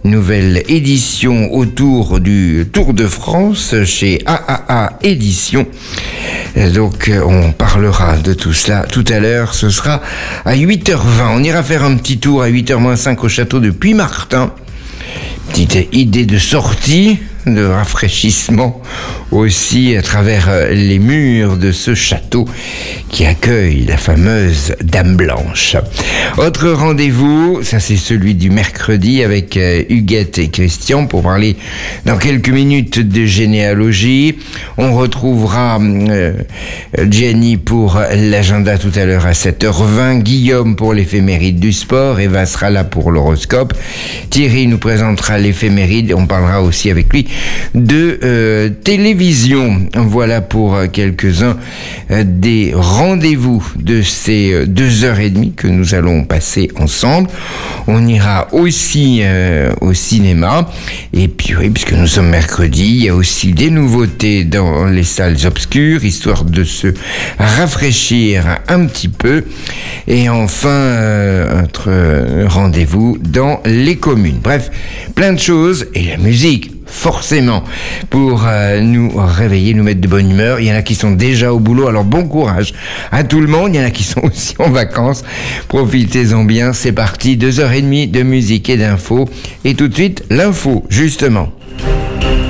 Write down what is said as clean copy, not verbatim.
nouvelle édition autour du Tour de France chez AAA Éditions. Donc on parlera de tout cela tout à l'heure, ce sera à 8h20. On ira faire un petit tour à 8h-5 au château de Puy-Martin. Petite idée de sortie, de rafraîchissement aussi à travers les murs de ce château qui accueille la fameuse Dame Blanche. Autre rendez-vous, ça c'est celui du mercredi avec Huguette et Christian pour parler dans quelques minutes de généalogie. On retrouvera Jenny pour l'agenda tout à l'heure à 7h20, Guillaume pour l'éphéméride du sport, Eva sera là pour l'horoscope, Thierry nous présentera l'éphéméride, on parlera aussi avec lui de télévision. Voilà pour quelques-uns des rendez-vous de ces 2h30 que nous allons passer ensemble. On ira aussi au cinéma. Et puis oui, puisque nous sommes mercredi, il y a aussi des nouveautés dans les salles obscures, histoire de se rafraîchir un petit peu. Et enfin, notre rendez-vous dans les communes. Bref, plein de choses. Et la musique, forcément, pour nous réveiller, nous mettre de bonne humeur. Il y en a qui sont déjà au boulot, alors bon courage à tout le monde. Il y en a qui sont aussi en vacances. Profitez-en bien, c'est parti, 2h30 de musique et d'infos. Et tout de suite, l'info, justement.